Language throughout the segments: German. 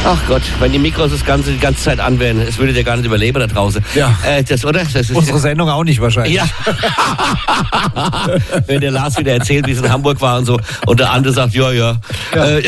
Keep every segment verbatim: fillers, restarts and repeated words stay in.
Ach Gott, wenn die Mikros das Ganze die ganze Zeit an wären, es würde der gar nicht überleben da draußen. Ja. Äh, das, oder? Das ist Unsere Sendung auch nicht wahrscheinlich. Ja. Wenn der Lars wieder erzählt, wie es in Hamburg war und so, und der andere sagt, ja, ja. ja. Äh,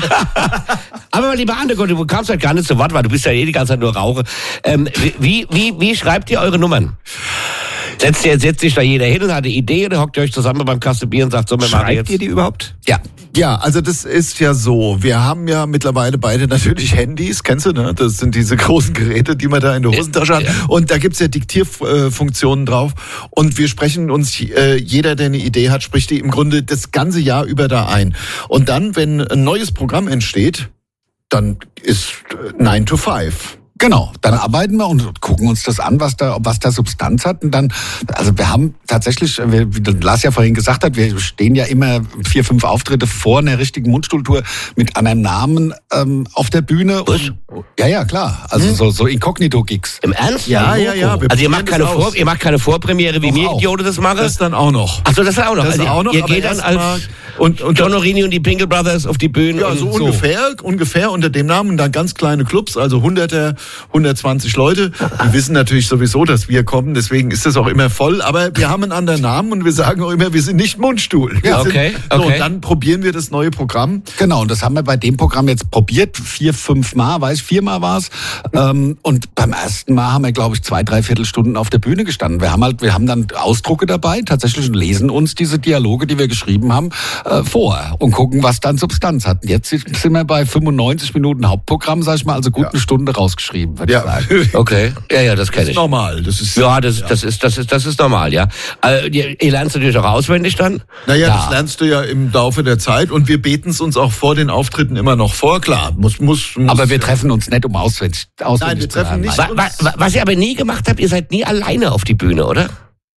aber lieber Ande, du kamst halt gar nicht zu Wort, weil du bist ja eh die ganze Zeit nur Rauche. Ähm, wie, wie, wie schreibt ihr eure Nummern? Setzt, ihr, setzt sich da jeder hin und hat eine Idee oder hockt ihr euch zusammen beim Kasten Bier und sagt, so, wir machen jetzt... Schreibt ihr die überhaupt? Ja. Ja, also das ist ja so, wir haben ja mittlerweile beide natürlich Handys, kennst du, ne? Das sind diese großen Geräte, die man da in der Hosentasche hat. Ja. Und da gibt's ja Diktierfunktionen drauf. Und wir sprechen uns, äh, jeder, der eine Idee hat, spricht die im Grunde das ganze Jahr über da ein. Und dann, wenn ein neues Programm entsteht, dann ist nine to five. Genau, dann arbeiten wir und gucken uns das an, was da, was da Substanz hat. Und dann, also wir haben tatsächlich, wie Lars ja vorhin gesagt hat, wir stehen ja immer vier, fünf Auftritte vor einer richtigen Mundstuhltour mit einem Namen ähm, auf der Bühne. Und, ja, ja, klar. Also hm? so, so Inkognito-Gigs. Im Ernst? Ja, ja, ja. Also ihr macht keine Vor, ihr macht keine Vorpremiere, wie mir Idiote das machen? Das dann auch noch. Ach so, das auch noch. Das also auch noch. Ihr geht dann als und, und John Orini und die Pinkel Brothers auf die Bühne. Ja, und so, so ungefähr, ungefähr unter dem Namen. Und dann ganz kleine Clubs, also Hunderter, hundertzwanzig Leute. Die wissen natürlich sowieso, dass wir kommen, deswegen ist das auch immer voll. Aber wir haben einen anderen Namen und wir sagen auch immer, wir sind nicht Mundstuhl. Wir Ja, okay, sind, so, okay. und dann probieren wir das neue Programm. Genau, und das haben wir bei dem Programm jetzt probiert, vier, fünf Mal, weiß viermal war's. Ähm, und beim ersten Mal haben wir, glaube ich, zwei, drei Viertelstunden auf der Bühne gestanden. Wir haben halt, wir haben dann Ausdrucke dabei, tatsächlich, und lesen uns diese Dialoge, die wir geschrieben haben, äh, vor und gucken, was dann Substanz hat. Jetzt sind wir bei fünfundneunzig Minuten Hauptprogramm, sag ich mal, also gut Ja. eine Stunde rausgeschrieben, würde Ja. ich sagen. Okay, ja, ja, das Das kenne ist ich. normal. Das ist, Ja, das, das ist, das ist, das ist normal, ja. Äh, ihr, ihr lernt natürlich auch auswendig dann. Naja, Ja. das lernst du ja im Laufe der Zeit und wir beten es uns auch vor den Auftritten immer noch vor. Klar, muss, muss, muss Aber wir treffen uns nicht, um auswendig, auswendig Nein, wir zu treffen lernen. nicht. Wa, wa, wa, was ihr aber nie gemacht habt, ihr seid nie alleine auf die Bühne, oder?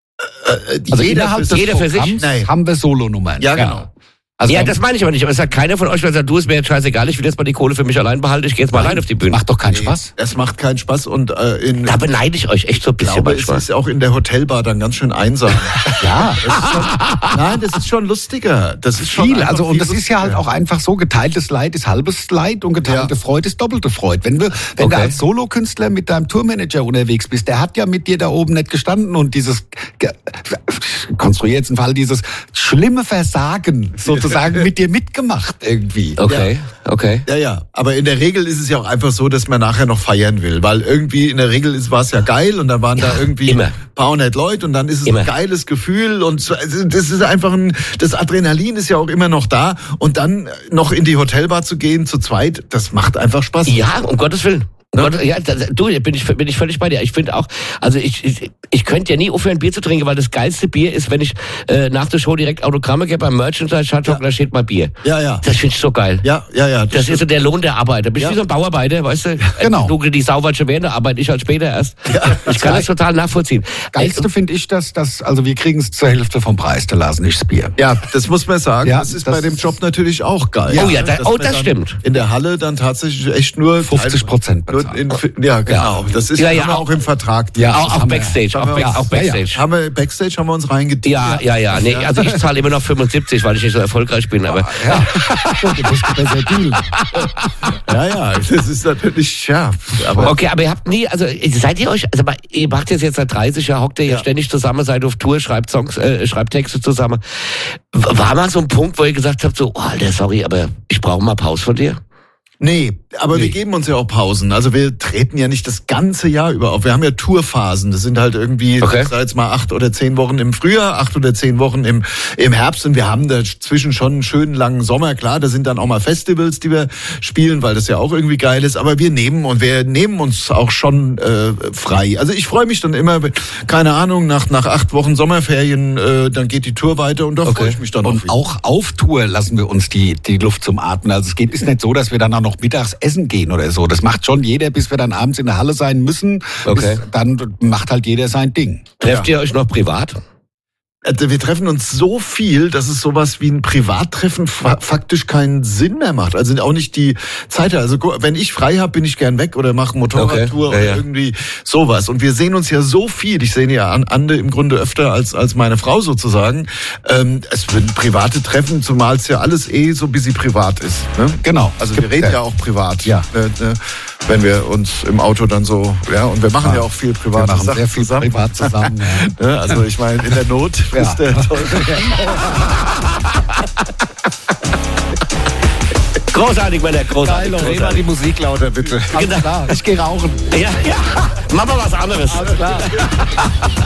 äh, Also jeder innerhalb für des sich. jeder für sich? Programms Nein. haben wir Solonummern. Ja, genau. Also ja, dann- das meine ich aber nicht. Aber es hat keiner von euch, der sagt, du, ist mir jetzt scheißegal, ich will jetzt mal die Kohle für mich allein behalten, ich gehe jetzt mal allein auf die Bühne. macht doch keinen Nee, Spaß. Es macht keinen Spaß und äh, in, Da beneide ich euch echt so ein ich bisschen glaube, es manchmal. ist auch in der Hotelbar dann ganz schön einsam. Ja, Das ist schon, nein, das ist schon lustiger. Das ist schon viel. einfach Also und viel das ist ja halt lustiger. auch einfach so, geteiltes Leid ist halbes Leid und geteilte Ja. Freude ist doppelte Freude. Wenn, wir, wenn Okay. du als Solokünstler mit deinem Tourmanager unterwegs bist, der hat ja mit dir da oben nicht gestanden und dieses, ge- konstruiere jetzt einen Fall, dieses schlimme Versagen sozusagen mit dir mitgemacht irgendwie. Okay, okay. Ja, ja. Aber in der Regel ist es ja auch einfach so, dass man nachher noch feiern will. Weil irgendwie in der Regel ist- war es ja geil und dann waren da irgendwie immer. ein paar hundert Leute und dann ist es Immer. ein geiles Gefühl und so, also das ist einfach ein, das Adrenalin ist ja auch immer noch da und dann noch in die Hotelbar zu gehen zu zweit, das macht einfach Spaß. Ja, um Gottes Willen. Um Gott, ja, da- du, bin ich, bin ich völlig bei dir. Ich finde auch, also ich, ich, ich könnte ja nie aufhören, Bier zu trinken, weil das geilste Bier ist, wenn ich äh, nach der Show direkt Autogramme gebe beim Merchandise-Shop, Ja. da steht mal Bier. Ja, ja. Das finde ich so geil. Ja, ja, ja. Das ist so der Lohn der Arbeit. Da bist du Ja. wie so ein Bauarbeiter, weißt du? Genau. Du, die Sau wird schon während der Arbeit, ich halt später erst. Ich kann das total nachvollziehen. Geilste finde ich, dass, dass also wir kriegen es zur Hälfte vom Preis, der Lars nicht das Bier. Ja, das muss man sagen. Ja, das ist das- bei dem Job natürlich auch geil. Oh ja, da- Dass oh, man das dann stimmt. In der Halle dann tatsächlich echt nur fünfzig Prozent nur bezahlen. in, ja, genau. Das ist Ja, ja, ja, haben wir auch- auch im Vertrag. Ja. Auch, das auch haben wir- Backstage, das auch, haben wir- Back- auch ja, ja. Backstage. Haben wir Backstage haben wir uns reingedient. Ja, ja, ja. Nee, also ich zahle immer noch fünfundsiebzig, weil ich nicht so erfolgreich bin. Aber Ja, du musst besser dealen. ja, ja, das ist natürlich, ja. Aber okay, aber ihr habt nie, also seid ihr euch, also mal, ihr macht jetzt jetzt seit dreißig Jahren, hockt ihr ja Ja. ständig zusammen, seid auf Tour, schreibt Songs, äh, schreibt Texte zusammen. W- War mal so ein Punkt, wo ihr gesagt habt, so, oh, Alter, sorry, aber ich brauche mal Pause von dir? nee, aber wir geben uns ja auch Pausen. Also wir treten ja nicht das ganze Jahr über auf. Wir haben ja Tourphasen. Das sind halt irgendwie, Okay. ich sag jetzt mal acht oder zehn Wochen im Frühjahr, acht oder zehn Wochen im, im Herbst. Und wir haben dazwischen schon einen schönen langen Sommer. Klar, da sind dann auch mal Festivals, die wir spielen, weil das ja auch irgendwie geil ist. Aber wir nehmen und wir nehmen uns auch schon äh, frei. Also ich freue mich dann immer, keine Ahnung, nach, nach acht Wochen Sommerferien, äh, dann geht die Tour weiter und da freue ich mich dann Und wieder. auch auf Tour lassen wir uns die, die Luft zum Atmen. Also es geht, ist nicht so, dass wir dann auch noch mittags essen gehen oder so. Das macht schon jeder, bis wir dann abends in der Halle sein müssen. Okay. Bis, dann macht halt jeder sein Ding. Trefft ihr euch noch privat? Wir treffen uns so viel, dass es sowas wie ein Privattreffen fa- faktisch keinen Sinn mehr macht. Also auch nicht die Zeit. Also wenn ich frei habe, bin ich gern weg oder mache Motorradtour Okay. Ja, oder ja. irgendwie sowas. Und wir sehen uns ja so viel. Ich sehe ja Ande im Grunde öfter als als meine Frau sozusagen. Ähm, es wird private Treffen, zumal es ja alles eh so ein bisschen privat ist. Ne? Genau. Also Es wir gibt, reden äh, ja auch privat. ja. Äh, äh, wenn wir uns im Auto dann so, ja, und wir machen ja, ja auch viel Wir private machen Sachen sehr viel zusammen. privat zusammen. Ja. Ja, also ich meine, in der Not Ja. ist der Teufel. Großartig, meine großartig. Dreh mal großartig. die Musik lauter, bitte. Alles Genau. klar, ich gehe rauchen. Ja, ja. Mach mal was anderes. Alles klar.